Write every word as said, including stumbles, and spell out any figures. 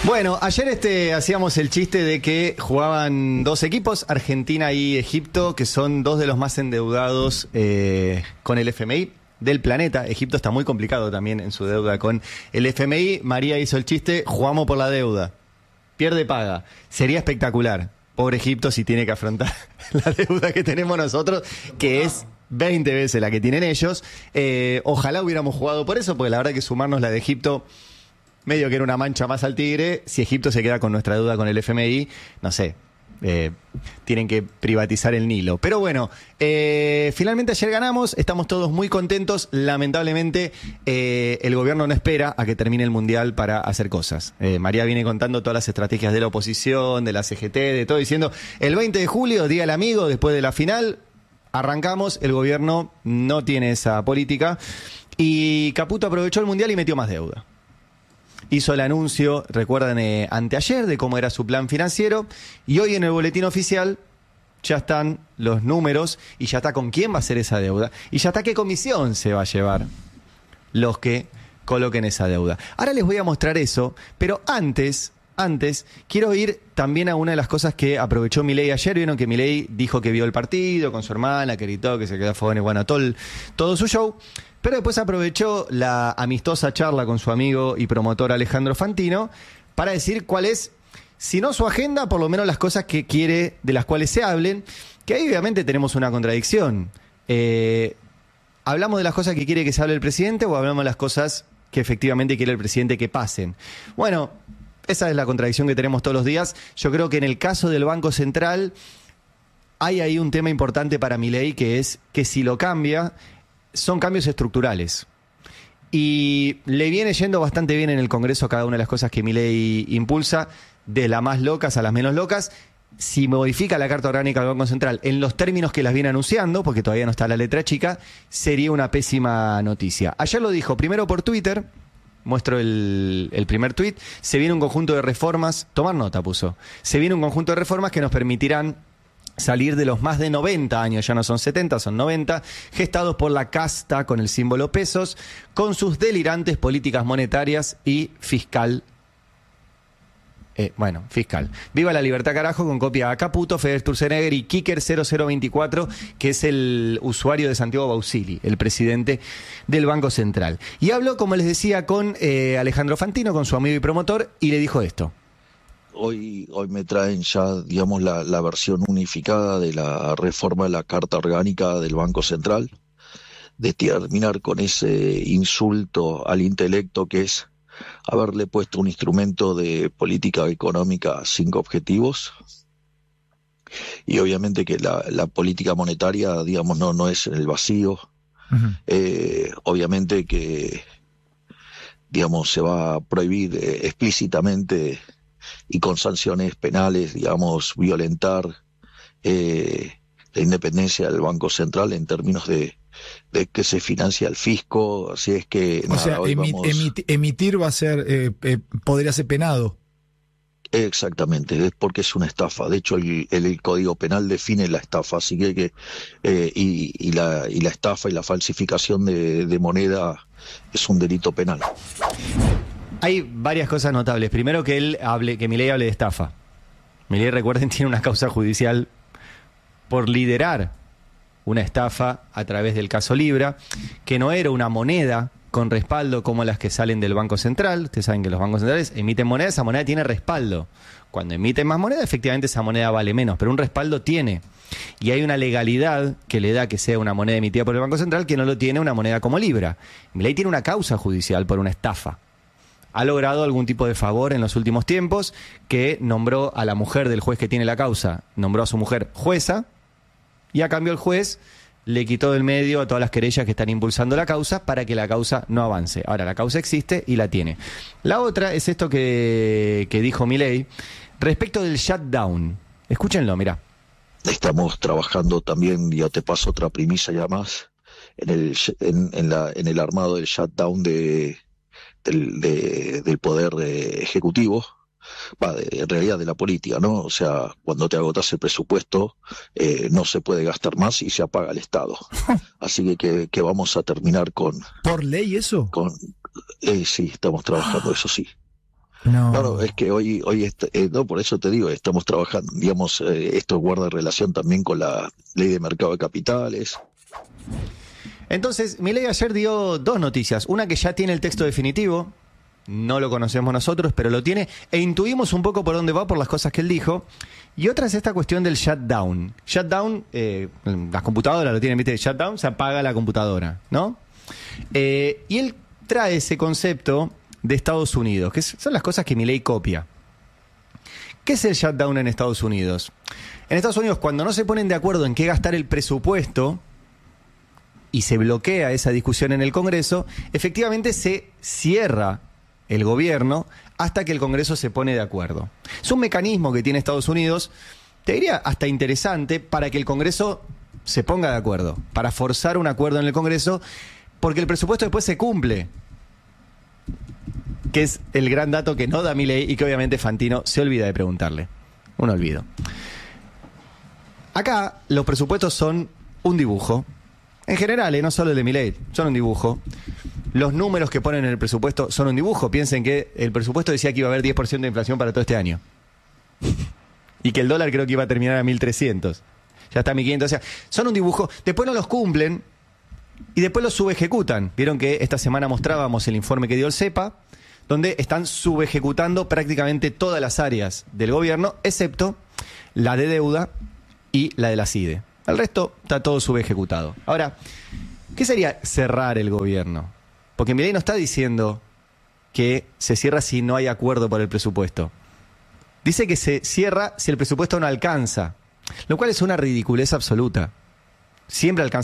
Bueno, ayer este hacíamos el chiste de que jugaban dos equipos, Argentina y Egipto, que son dos de los más endeudados eh, con el F M I del planeta. Egipto está muy complicado también en su deuda con el F M I. María hizo el chiste, jugamos por la deuda. Pierde, paga. Sería espectacular. Pobre Egipto si tiene que afrontar la deuda que tenemos nosotros, que es veinte veces la que tienen ellos. Eh, ojalá hubiéramos jugado por eso, porque la verdad que sumarnos la de Egipto medio que era una mancha más al tigre. Si Egipto se queda con nuestra deuda con el F M I, no sé, eh, tienen que privatizar el Nilo. Pero bueno, eh, finalmente ayer ganamos, estamos todos muy contentos. Lamentablemente eh, el gobierno no espera a que termine el Mundial para hacer cosas. Eh, María viene contando todas las estrategias de la oposición, de la C G T, de todo, diciendo el veinte de julio, día del amigo, después de la final, arrancamos. El gobierno no tiene esa política y Caputo aprovechó el Mundial y metió más deuda. Hizo el anuncio, recuerdan, eh, anteayer de cómo era su plan financiero, y hoy en el boletín oficial ya están los números y ya está con quién va a ser esa deuda y ya está qué comisión se va a llevar los que coloquen esa deuda. Ahora les voy a mostrar eso, pero antes, antes quiero ir también a una de las cosas que aprovechó Milei ayer. Vieron que Milei dijo que vio el partido con su hermana, que gritó, que se quedó a fogón y bueno, todo, el, todo su show. Pero después aprovechó la amistosa charla con su amigo y promotor Alejandro Fantino para decir cuál es, si no su agenda, por lo menos las cosas que quiere, de las cuales se hablen, que ahí obviamente tenemos una contradicción. Eh, ¿Hablamos de las cosas que quiere que se hable el presidente o hablamos de las cosas que efectivamente quiere el presidente que pasen? Bueno, esa es la contradicción que tenemos todos los días. Yo creo que en el caso del Banco Central hay ahí un tema importante para Milei, que es que si lo cambia, son cambios estructurales. Y le viene yendo bastante bien en el Congreso cada una de las cosas que Milei impulsa, de las más locas a las menos locas. Si modifica la Carta Orgánica del Banco Central en los términos que las viene anunciando, porque todavía no está la letra chica, sería una pésima noticia. Ayer lo dijo, primero por Twitter, muestro el, el primer tuit, se viene un conjunto de reformas, tomar nota puso, se viene un conjunto de reformas que nos permitirán salir de los más de noventa años, ya no son setenta, son noventa, gestados por la casta con el símbolo pesos, con sus delirantes políticas monetarias y fiscal. Eh, bueno, fiscal. Viva la libertad, carajo, con copia a Caputo, Fede Sturzenegger y Kicker cero cero veinticuatro, que es el usuario de Santiago Bausili, el presidente del Banco Central. Y habló, como les decía, con eh, Alejandro Fantino, con su amigo y promotor, y le dijo esto. Hoy, hoy me traen ya, digamos, la, la versión unificada de la reforma de la Carta Orgánica del Banco Central, de terminar con ese insulto al intelecto que es haberle puesto un instrumento de política económica a cinco objetivos. Y obviamente que la, la política monetaria, digamos, no, no es en el vacío. Uh-huh. Eh, obviamente que, digamos, se va a prohibir eh, explícitamente y con sanciones penales, digamos, violentar eh, la independencia del Banco Central en términos de, de que se financia el fisco. Así es que o nada, sea, hoy emi- vamos... emitir, emitir va a ser, eh, eh, podría ser penado. Exactamente, es porque es una estafa. De hecho, el, el, el Código Penal define la estafa, así que, que eh, y, y, la, y la estafa y la falsificación de, de moneda es un delito penal. Hay varias cosas notables. Primero, que él hable, que Milei hable de estafa. Milei, recuerden, tiene una causa judicial por liderar una estafa a través del caso Libra, que no era una moneda con respaldo como las que salen del Banco Central. Ustedes saben que los bancos centrales emiten moneda, esa moneda tiene respaldo. Cuando emiten más moneda, efectivamente esa moneda vale menos, pero un respaldo tiene. Y hay una legalidad que le da que sea una moneda emitida por el Banco Central que no lo tiene una moneda como Libra. Milei tiene una causa judicial por una estafa. Ha logrado algún tipo de favor en los últimos tiempos, que nombró a la mujer del juez que tiene la causa, nombró a su mujer jueza, y a cambio el juez le quitó del medio a todas las querellas que están impulsando la causa para que la causa no avance. Ahora, la causa existe y la tiene. La otra es esto que, que dijo Milei respecto del shutdown. Escúchenlo, mirá. Estamos trabajando también, ya te paso otra primicia ya más, en el, en, en la, en el armado del shutdown de... Del, de, del poder eh, ejecutivo, va, de, en realidad de la política, ¿no? O sea, cuando te agotas el presupuesto, eh, no se puede gastar más y se apaga el Estado. Así que, que, que vamos a terminar con... ¿Por ley eso? Con, eh, sí, estamos trabajando, eso sí. No, No, no, es que hoy, hoy est- eh, no, por eso te digo, estamos trabajando, digamos, eh, esto guarda relación también con la ley de mercado de capitales. Entonces, Milei ayer dio dos noticias. Una que ya tiene el texto definitivo, no lo conocemos nosotros, pero lo tiene, e intuimos un poco por dónde va por las cosas que él dijo. Y otra es esta cuestión del shutdown. Shutdown, eh, las computadoras lo tienen, ¿viste? Shutdown, se apaga la computadora, ¿no? Eh, y él trae ese concepto de Estados Unidos, que son las cosas que Milei copia. ¿Qué es el shutdown en Estados Unidos? En Estados Unidos, cuando no se ponen de acuerdo en qué gastar el presupuesto y se bloquea esa discusión en el Congreso, efectivamente se cierra el gobierno hasta que el Congreso se pone de acuerdo. Es un mecanismo que tiene Estados Unidos, te diría hasta interesante, para que el Congreso se ponga de acuerdo, para forzar un acuerdo en el Congreso, porque el presupuesto después se cumple, que es el gran dato que no da Milei y que obviamente Fantino se olvida de preguntarle. Un olvido. Acá los presupuestos son un dibujo. En general, ¿eh? No solo el de Milei, son un dibujo. Los números que ponen en el presupuesto son un dibujo. Piensen que el presupuesto decía que iba a haber diez por ciento de inflación para todo este año. Y que el dólar creo que iba a terminar a mil trescientos. Ya está a mil quinientos. O sea, son un dibujo. Después no los cumplen y después los subejecutan. Vieron que esta semana mostrábamos el informe que dio el CEPA, donde están subejecutando prácticamente todas las áreas del gobierno, excepto la de deuda y la de la C I D E. El resto está todo subejecutado. Ahora, ¿qué sería cerrar el gobierno? Porque Milei no está diciendo que se cierra si no hay acuerdo por el presupuesto. Dice que se cierra si el presupuesto no alcanza, lo cual es una ridiculez absoluta. Siempre alcanza